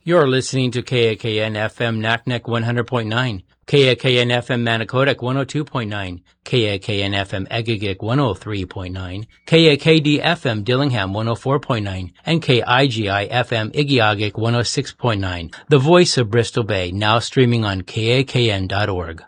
You're listening to KAKN FM Naknek 100.9, KAKN FM Manicodec 102.9, KAKN FM Egegik 103.9, KAKD FM Dillingham 104.9, and KIGI FM Igiagik 106.9, the voice of Bristol Bay, now streaming on KAKN.org.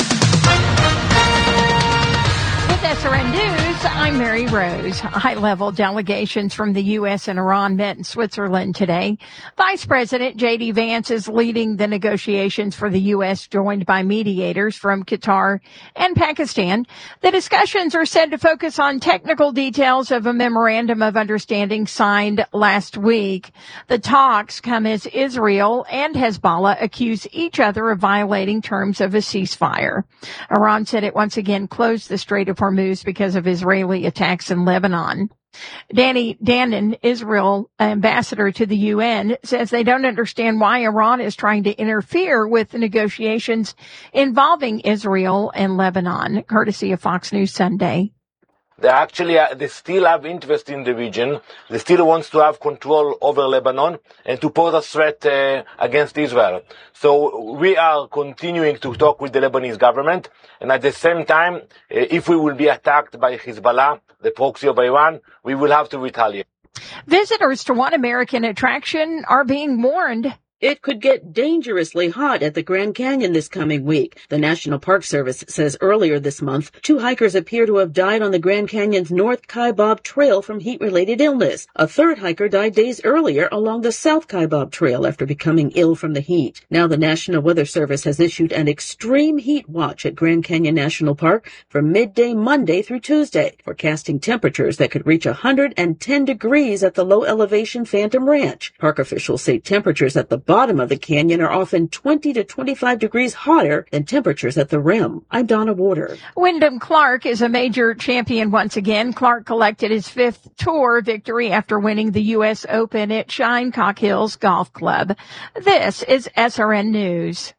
With SRN News, I'm Mary Rose. High-level delegations from the U.S. and Iran met in Switzerland today. Vice President J.D. Vance is leading the negotiations for the U.S., joined by mediators from Qatar and Pakistan. The discussions are said to focus on technical details of a memorandum of understanding signed last week. The talks come as Israel and Hezbollah accuse each other of violating terms of a ceasefire. Iran said it once again closed the Strait of Hormuz because of Israeli attacks in Lebanon. Danny Danon, Israel ambassador to the UN, says they don't understand why Iran is trying to interfere with the negotiations involving Israel and Lebanon, courtesy of Fox News Sunday. They still have interest in the region. They still want to have control over Lebanon and to pose a threat against Israel. So we are continuing to talk with the Lebanese government. And at the same time, if we will be attacked by Hezbollah, the proxy of Iran, we will have to retaliate. Visitors to one American attraction are being warned. It could get dangerously hot at the Grand Canyon this coming week. The National Park Service says earlier this month, 2 hikers appear to have died on the Grand Canyon's North Kaibab Trail from heat-related illness. A 3rd hiker died days earlier along the South Kaibab Trail after becoming ill from the heat. Now the National Weather Service has issued an extreme heat watch at Grand Canyon National Park from midday Monday through Tuesday, forecasting temperatures that could reach 110 degrees at the low-elevation Phantom Ranch. Park officials say temperatures at the bottom of the canyon are often 20 to 25 degrees hotter than temperatures at the rim. I'm Donna Warder. Wyndham Clark is a major champion once again. Clark collected his 5th tour victory after winning the U.S. Open at Shinecock Hills Golf Club. This is SRN News.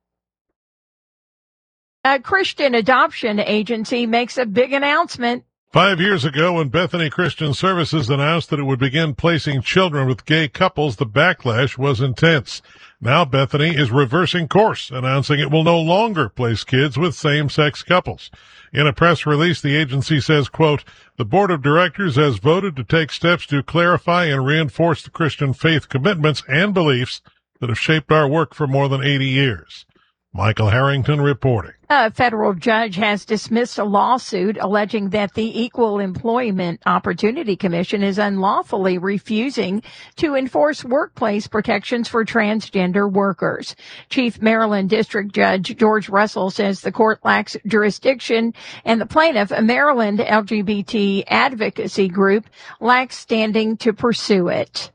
A Christian adoption agency makes a big announcement. 5 years ago, when Bethany Christian Services announced that it would begin placing children with gay couples, the backlash was intense. Now Bethany is reversing course, announcing it will no longer place kids with same-sex couples. In a press release, the agency says, quote, "The board of directors has voted to take steps to clarify and reinforce the Christian faith commitments and beliefs that have shaped our work for more than 80 years. Michael Harrington reporting. A federal judge has dismissed a lawsuit alleging that the Equal Employment Opportunity Commission is unlawfully refusing to enforce workplace protections for transgender workers. Chief Maryland District Judge George Russell says the court lacks jurisdiction and the plaintiff, a Maryland LGBT advocacy group, lacks standing to pursue it.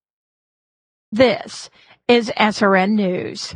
This is SRN News.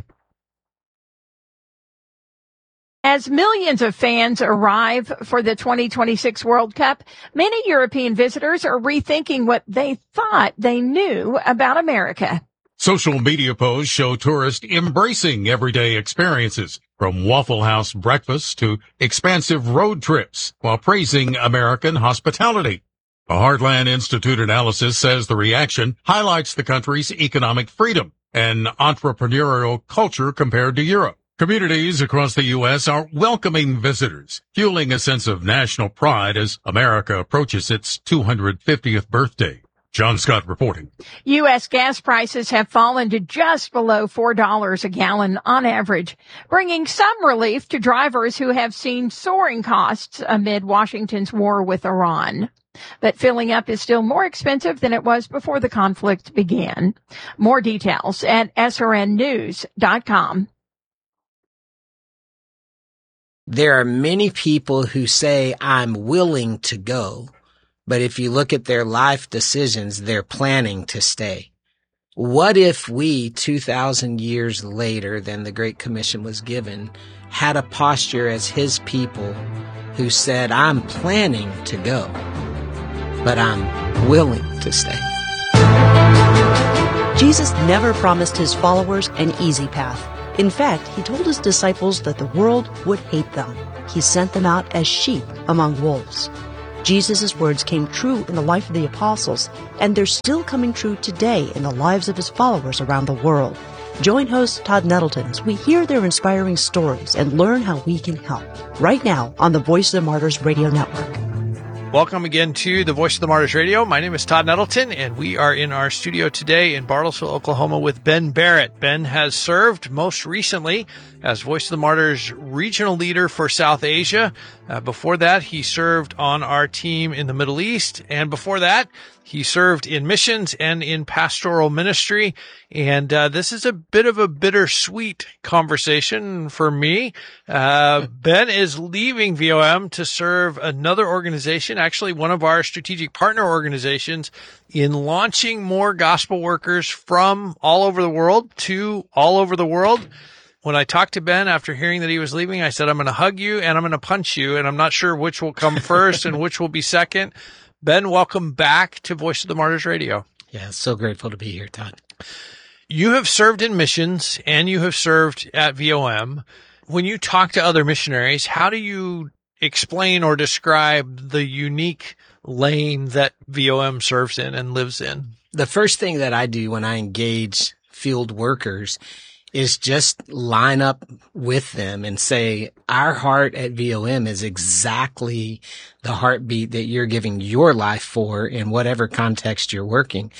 As millions of fans arrive for the 2026 World Cup, many European visitors are rethinking what they thought they knew about America. Social media posts show tourists embracing everyday experiences, from Waffle House breakfast to expansive road trips, while praising American hospitality. A Heartland Institute analysis says the reaction highlights the country's economic freedom and entrepreneurial culture compared to Europe. Communities across the U.S. are welcoming visitors, fueling a sense of national pride as America approaches its 250th birthday. John Scott reporting. U.S. gas prices have fallen to just below $4 a gallon on average, bringing some relief to drivers who have seen soaring costs amid Washington's war with Iran. But filling up is still more expensive than it was before the conflict began. More details at srnnews.com. There are many people who say, I'm willing to go, but if you look at their life decisions, they're planning to stay. What if we, 2,000 years later than the Great Commission was given, had a posture as his people who said, I'm planning to go, but I'm willing to stay? Jesus never promised his followers an easy path. In fact, he told his disciples that the world would hate them. He sent them out as sheep among wolves. Jesus' words came true in the life of the apostles, and they're still coming true today in the lives of his followers around the world. Join host Todd Nettleton as we hear their inspiring stories and learn how we can help. Right now on the Voice of the Martyrs Radio Network. Welcome again to the Voice of the Martyrs Radio. My name is Todd Nettleton, and we are in our studio today in Bartlesville, Oklahoma with Ben Barrett. Ben has served most recently as Voice of the Martyrs regional leader for South Asia. Before that, he served on our team in the Middle East, and before that, he served in missions and in pastoral ministry. And this is a bit of a bittersweet conversation for me. Ben is leaving VOM to serve another organization, actually one of our strategic partner organizations, in launching more gospel workers from all over the world to all over the world. When I talked to Ben after hearing that he was leaving, I said, I'm going to hug you and I'm going to punch you, and I'm not sure which will come first and which will be second. Ben, welcome back to Voice of the Martyrs Radio. Yeah, so grateful to be here, Todd. You have served in missions and you have served at VOM. When you talk to other missionaries, how do you explain or describe the unique lane that VOM serves in and lives in? The first thing that I do when I engage field workers is just line up with them and say, our heart at VOM is exactly the heartbeat that you're giving your life for in whatever context you're working.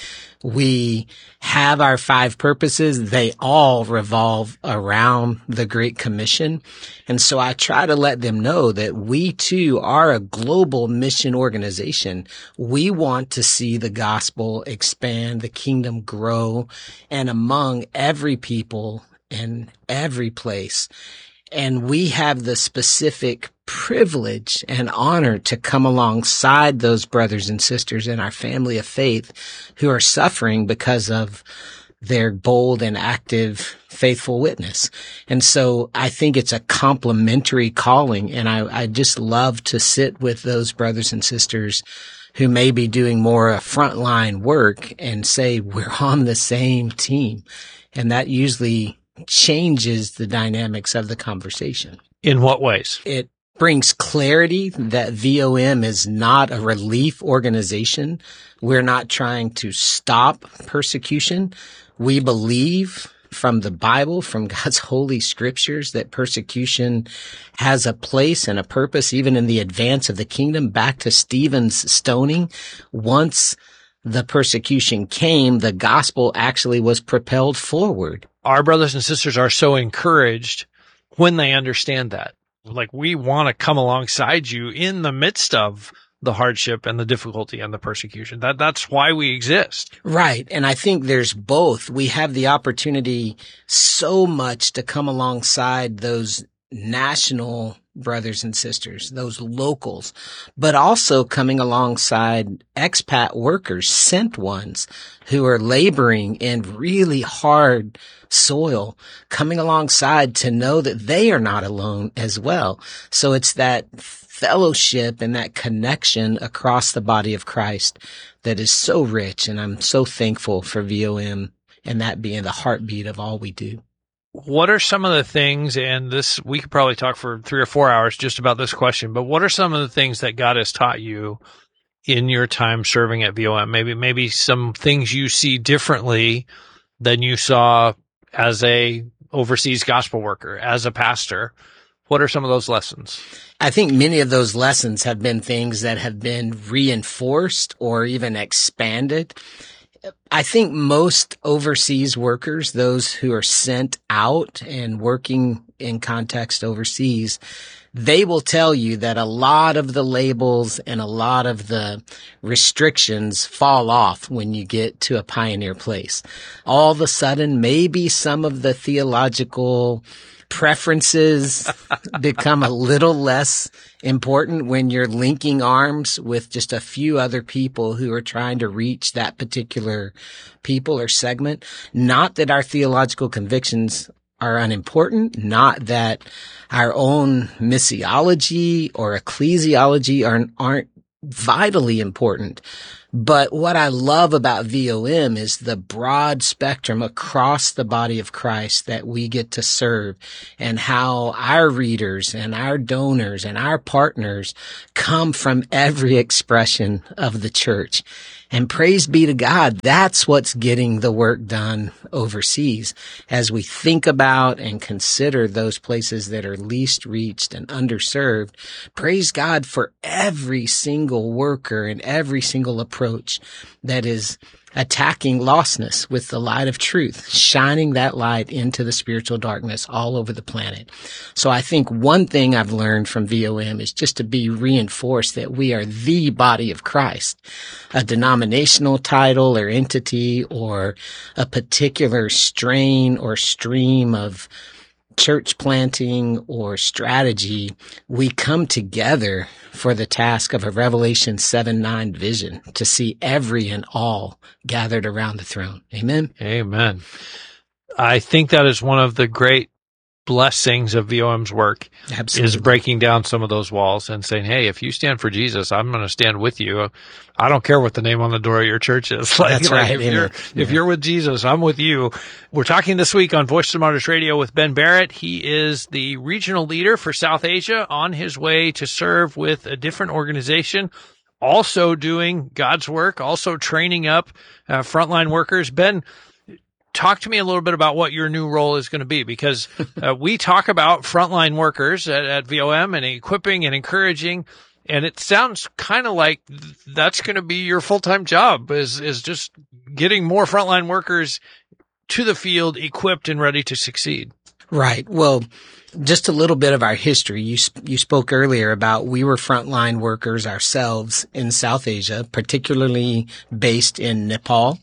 We have our 5 purposes. They all revolve around the Great Commission. And so I try to let them know that we too are a global mission organization. We want to see the gospel expand, the kingdom grow, and among every people and every place. And we have the specific privilege and honor to come alongside those brothers and sisters in our family of faith who are suffering because of their bold and active, faithful witness. And so I think it's a complementary calling. And I just love to sit with those brothers and sisters who may be doing more frontline work and say, we're on the same team. And that usually changes the dynamics of the conversation. In what ways? It brings clarity that VOM is not a relief organization. We're not trying to stop persecution. We believe from the Bible, from God's holy scriptures, that persecution has a place and a purpose, even in the advance of the kingdom. Back to Stephen's stoning, once the persecution came, the gospel actually was propelled forward. Our brothers and sisters are so encouraged when they understand that. Like, we want to come alongside you in the midst of the hardship and the difficulty and the persecution. That's why we exist. Right. And I think there's both. We have the opportunity so much to come alongside those national brothers and sisters, those locals, but also coming alongside expat workers, sent ones who are laboring in really hard soil, coming alongside to know that they are not alone as well. So it's that fellowship and that connection across the body of Christ that is so rich. And I'm so thankful for VOM and that being the heartbeat of all we do. What are some of the things, and this, we could probably talk for 3 or 4 hours just about this question, but what are some of the things that God has taught you in your time serving at VOM? Maybe some things you see differently than you saw as a overseas gospel worker, as a pastor. What are some of those lessons? I think many of those lessons have been things that have been reinforced or even expanded. I think most overseas workers, those who are sent out and working in context overseas, they will tell you that a lot of the labels and a lot of the restrictions fall off when you get to a pioneer place. All of a sudden, maybe some of the theological preferences become a little less important when you're linking arms with just a few other people who are trying to reach that particular people or segment. Not that our theological convictions are unimportant, not that our own missiology or ecclesiology aren't vitally important, But what I love about VOM is the broad spectrum across the body of Christ that we get to serve, and how our readers and our donors and our partners come from every expression of the church. And praise be to God, that's what's getting the work done overseas as we think about and consider those places that are least reached and underserved. Praise God for every single worker and every single approach that is attacking lostness with the light of truth, shining that light into the spiritual darkness all over the planet. So I think one thing I've learned from VOM is just to be reinforced that we are the body of Christ. A denominational title or entity or a particular strain or stream of church planting or strategy, we come together for the task of a Revelation 7:9 vision to see every and all gathered around the throne. Amen. Amen. I think that is one of the great blessings of VOM's work. Absolutely. Is breaking down some of those walls and saying, hey, if you stand for Jesus, I'm going to stand with you. I don't care what the name on the door of your church is. That's right. If you're with Jesus, I'm with you. We're talking this week on Voice of the Martyrs Radio with Ben Barrett. He is the regional leader for South Asia, on his way to serve with a different organization, also doing God's work, also training up frontline workers. Ben, talk to me a little bit about what your new role is going to be, because we talk about frontline workers at VOM and equipping and encouraging, and it sounds kind of like that's going to be your full-time job, is just getting more frontline workers to the field, equipped and ready to succeed. Right. Well, just a little bit of our history. You spoke earlier about we were frontline workers ourselves in South Asia, particularly based in Nepal.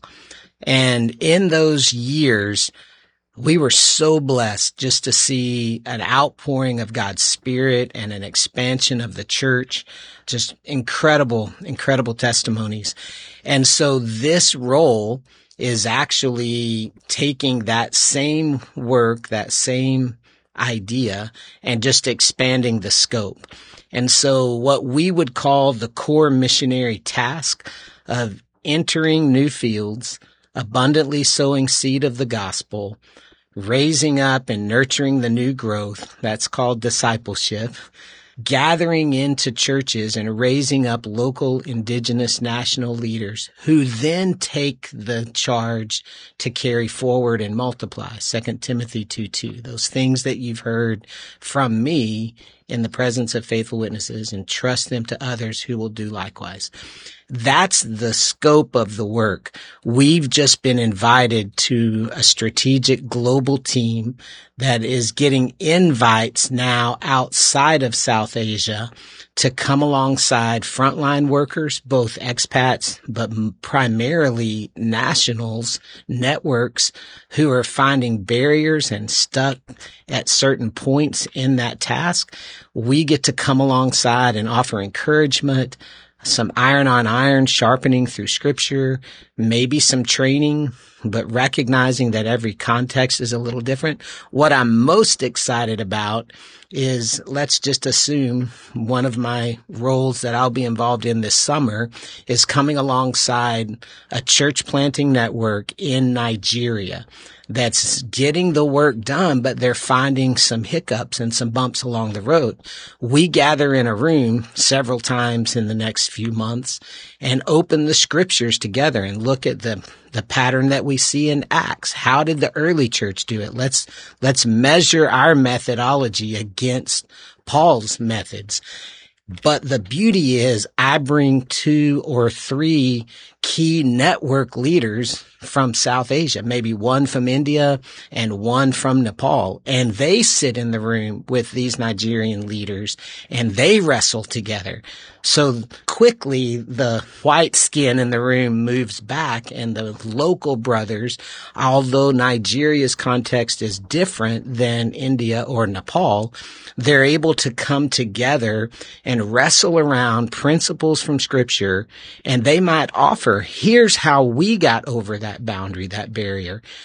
And in those years, we were so blessed just to see an outpouring of God's Spirit and an expansion of the church. Just incredible, incredible testimonies. And so this role is actually taking that same work, that same idea, and just expanding the scope. And so what we would call the core missionary task of entering new fields, abundantly sowing seed of the gospel, raising up and nurturing the new growth, that's called discipleship, gathering into churches and raising up local indigenous national leaders who then take the charge to carry forward and multiply. 2 Timothy 2:2, those things that you've heard from me in the presence of faithful witnesses, and trust them to others who will do likewise. That's the scope of the work. We've just been invited to a strategic global team that is getting invites now outside of South Asia to come alongside frontline workers, both expats, but primarily nationals, networks who are finding barriers and stuck at certain points in that task. We get to come alongside and offer encouragement, some iron on iron sharpening through scripture, maybe some training, but recognizing that every context is a little different. What I'm most excited about is, let's just assume one of my roles that I'll be involved in this summer is coming alongside a church planting network in Nigeria that's getting the work done, but they're finding some hiccups and some bumps along the road. We gather in a room several times in the next few months and open the scriptures together and look at the pattern that we see in Acts. How did the early church do it? Let's measure our methodology against Paul's methods. But the beauty is I bring 2 or 3 key network leaders from South Asia, maybe one from India and one from Nepal. And they sit in the room with these Nigerian leaders and they wrestle together. So quickly the white skin in the room moves back, and the local brothers, although Nigeria's context is different than India or Nepal, they're able to come together and wrestle around principles from scripture, and they might offer, here's how we got over that boundary, that barrier.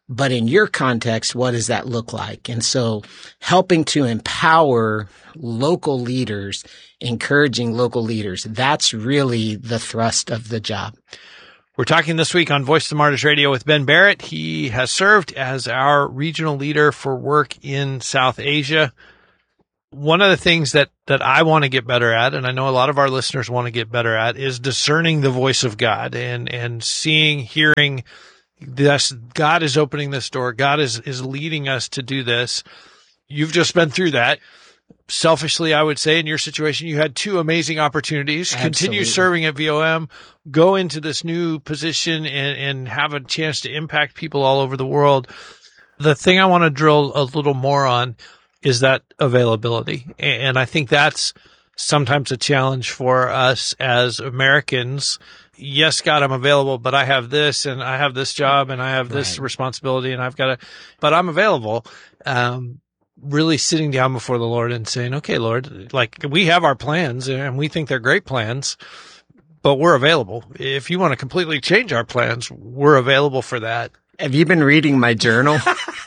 But in your context, what does that look like? And so helping to empower local leaders, encouraging local leaders, that's really the thrust of the job. We're talking this week on Voice of the Martyrs Radio with Ben Barrett. He has served as our regional leader for work in South Asia. One of the things that I want to get better at, and I know a lot of our listeners want to get better at, is discerning the voice of God and seeing, hearing this. God is opening this door. God is leading us to do this. You've just been through that. Selfishly, I would say in your situation, you had two amazing opportunities. Absolutely. Continue serving at VOM, go into this new position and have a chance to impact people all over the world. The thing I want to drill a little more on is that availability. And I think that's sometimes a challenge for us as Americans. Yes, God, I'm available, but I have this and I have this job and I have this responsibility and I've got to, but I'm available. Really sitting down before the Lord and saying, okay, Lord, like we have our plans and we think they're great plans, but we're available. If you want to completely change our plans, we're available for that. Have you been reading my journal?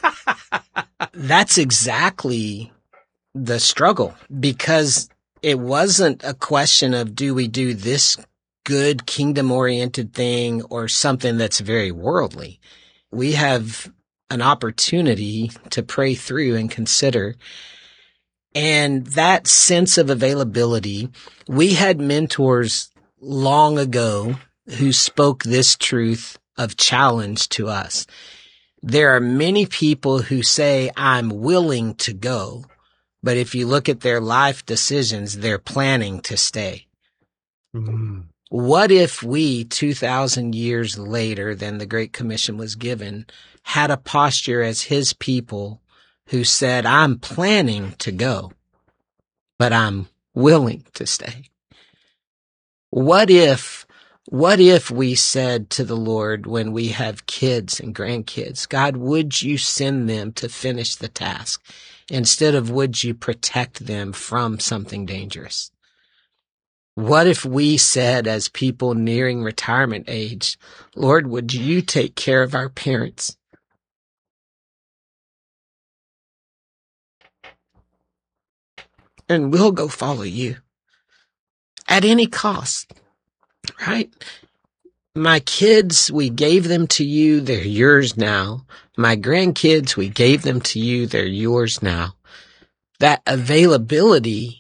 That's exactly the struggle, because it wasn't a question of do we do this good kingdom-oriented thing or something that's very worldly. We have an opportunity to pray through and consider. And that sense of availability, we had mentors long ago who spoke this truth of challenge to us. There are many people who say, I'm willing to go, but if you look at their life decisions, they're planning to stay. Mm-hmm. What if we, 2,000 years later than the Great Commission was given, had a posture as his people who said, I'm planning to go, but I'm willing to stay? What if we said to the Lord when we have kids and grandkids, God, would you send them to finish the task instead of would you protect them from something dangerous? What if we said as people nearing retirement age, Lord, would you take care of our parents? And we'll go follow you at any cost, right? My kids, we gave them to you. They're yours now. My grandkids, we gave them to you. They're yours now. That availability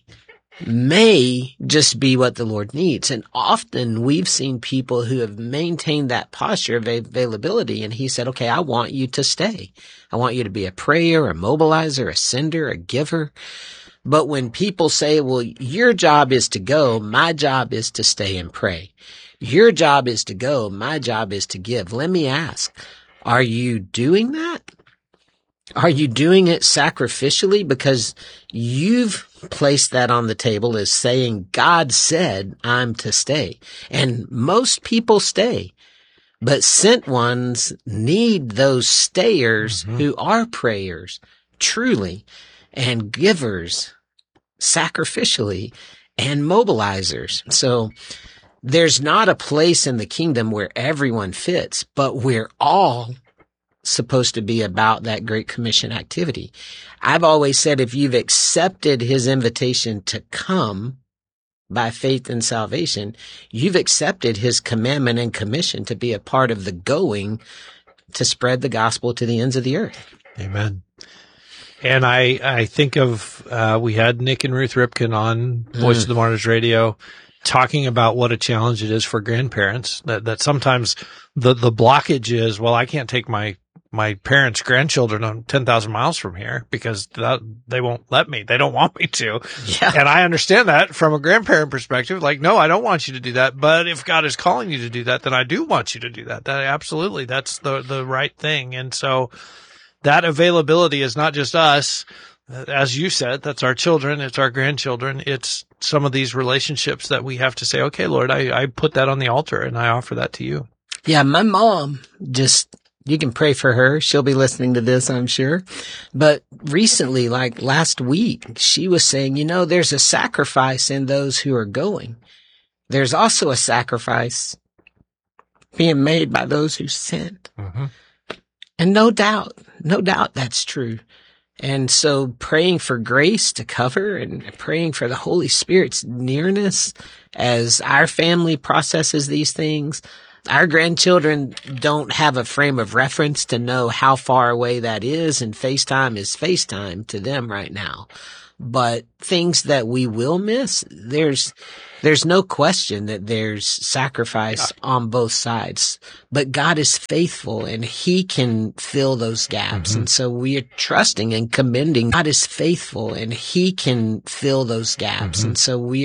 may just be what the Lord needs. And often we've seen people who have maintained that posture of availability. And he said, okay, I want you to stay. I want you to be a prayer, a mobilizer, a sender, a giver. But when people say, well, your job is to go, my job is to stay and pray. Your job is to go, my job is to give. Let me ask, are you doing that? Are you doing it sacrificially? Because you've placed that on the table as saying, God said I'm to stay. And most people stay. But sent ones need those stayers who are prayers, truly, and givers, sacrificially, and mobilizers. So there's not a place in the kingdom where everyone fits, but we're all supposed to be about that Great Commission activity. I've always said if you've accepted his invitation to come by faith and salvation, you've accepted his commandment and commission to be a part of the going to spread the gospel to the ends of the earth. Amen. And I think of, we had Nick and Ruth Ripken on Voice of the Martyrs Radio talking about what a challenge it is for grandparents, that sometimes the blockage is, well, I can't take my parents' grandchildren on 10,000 miles from here because they won't let me. They don't want me to. Yeah. And I understand that from a grandparent perspective. Like, no, I don't want you to do that. But if God is calling you to do that, then I do want you to do that. That absolutely, that's the right thing. And so that availability is not just us. As you said, that's our children. It's our grandchildren. It's some of these relationships that we have to say, okay, Lord, I put that on the altar and I offer that to you. Yeah. My mom you can pray for her. She'll be listening to this, I'm sure. But recently, like last week, she was saying, there's a sacrifice in those who are going. There's also a sacrifice being made by those who sent. And no doubt that's true. And so praying for grace to cover and praying for the Holy Spirit's nearness as our family processes these things. Our grandchildren don't have a frame of reference to know how far away that is, and FaceTime is FaceTime to them right now. But things that we will miss, there's no question that there's sacrifice on both sides, but God is faithful and he can fill those gaps. And so we are trusting and commending God is faithful and he can fill those gaps. And so we